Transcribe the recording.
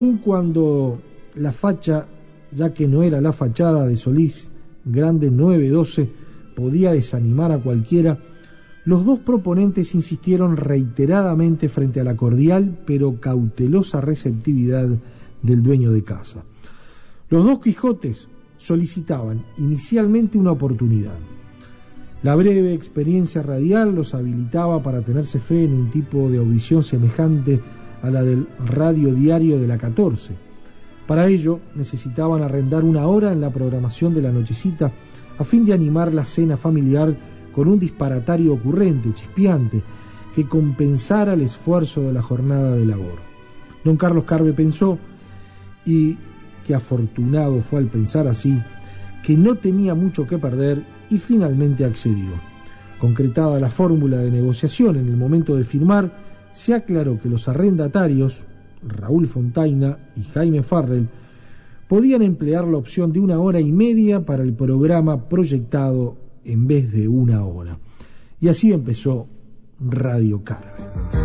Cuando la facha, ya que no era la fachada de Solís Grande 912, podía desanimar a cualquiera, los dos proponentes insistieron reiteradamente frente a la cordial pero cautelosa receptividad del dueño de casa. Los dos Quijotes solicitaban inicialmente una oportunidad. La breve experiencia radial los habilitaba para tenerse fe en un tipo de audición semejante a la del radio diario de la 14. Para ello necesitaban arrendar una hora en la programación de la nochecita a fin de animar la cena familiar con un disparatario ocurrente, chispeante, que compensara el esfuerzo de la jornada de labor. Don Carlos Carve pensó, y que afortunado fue al pensar así, que no tenía mucho que perder y finalmente accedió. Concretada la fórmula de negociación en el momento de firmar, se aclaró que los arrendatarios, Raúl Fontaina y Jaime Farrell, podían emplear la opción de 1 hora y media para el programa proyectado en vez de 1 hora. Y así empezó Radio Carve.